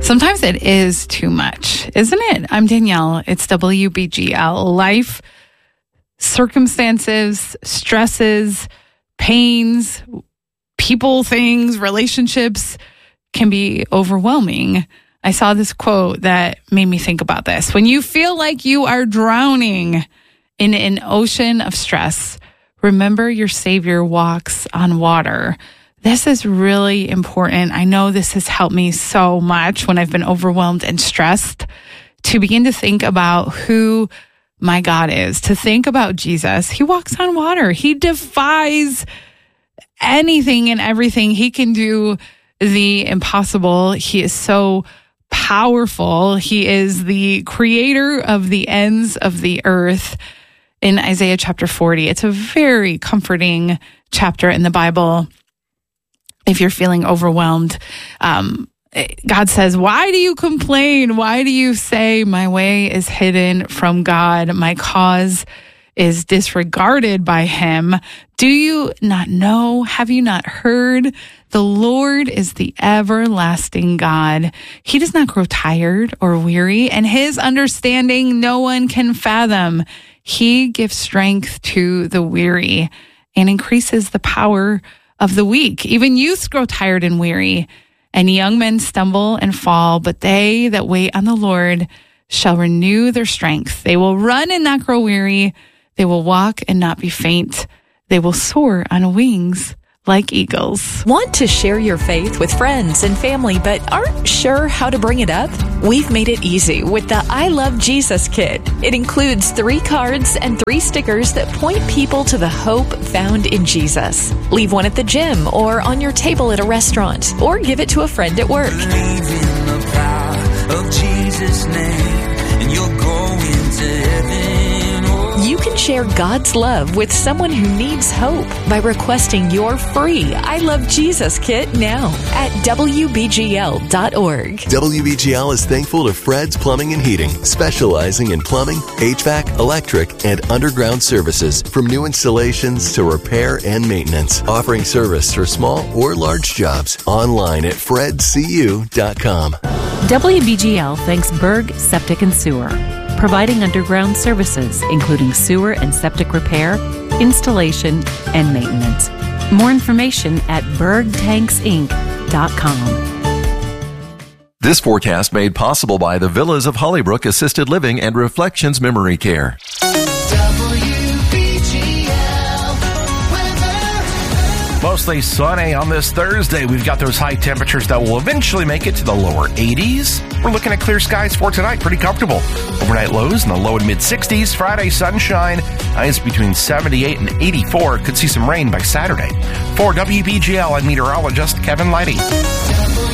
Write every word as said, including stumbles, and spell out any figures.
Sometimes it is too much, isn't it? I'm Danielle. It's W B G L. Life, circumstances, stresses, pains, people, things, relationships can be overwhelming. I saw this quote that made me think about this. When you feel like you are drowning in an ocean of stress, remember your Savior walks on water. This is really important. I know this has helped me so much when I've been overwhelmed and stressed to begin to think about who my God is, to think about Jesus. He walks on water. He defies anything and everything. He can do the impossible. He is so powerful. He is the creator of the ends of the earth. In Isaiah chapter forty, it's a very comforting chapter in the Bible. If you're feeling overwhelmed, um, God says, why do you complain? Why do you say my way is hidden from God? My cause is disregarded by him. Do you not know? Have you not heard? The Lord is the everlasting God. He does not grow tired or weary, and his understanding no one can fathom. He gives strength to the weary and increases the power of the weak. Even youths grow tired and weary, and young men stumble and fall, but they that wait on the Lord shall renew their strength. They will run and not grow weary. They will walk and not be faint. They will soar on wings like eagles. Want to share your faith with friends and family, but aren't sure how to bring it up? We've made it easy with the I Love Jesus Kit. It includes three cards and three stickers that point people to the hope found in Jesus. Leave one at the gym or on your table at a restaurant, or give it to a friend at work. Believe in the power of Jesus' name, and you're going to heaven. You can share God's love with someone who needs hope by requesting your free I Love Jesus Kit now at W B G L dot org. W B G L is thankful to Fred's Plumbing and Heating, specializing in plumbing, H V A C, electric, and underground services, from new installations to repair and maintenance, offering service for small or large jobs. Online at fred c u dot com. W B G L thanks Berg Septic and Sewer, providing underground services, including sewer and septic repair, installation, and maintenance. More information at berg tanks inc dot com. This forecast made possible by the Villas of Hollybrook Assisted Living and Reflections Memory Care. Mostly sunny on this Thursday. We've got those high temperatures that will eventually make it to the lower eighties. We're looking at clear skies for tonight. Pretty comfortable. Overnight lows in the low and mid sixties. Friday, sunshine. Highs between seventy-eight and eighty-four. Could see some rain by Saturday. For W B G L, I'm meteorologist Kevin Lighty.